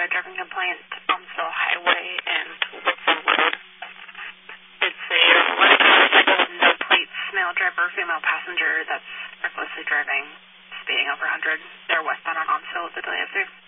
a driving complaint on Amstel Highway and Woodson Road. It's a motorcycle, no plates, male driver, female passenger that's recklessly driving, speeding over 100. They're westbound on Amstel with the delay of 3.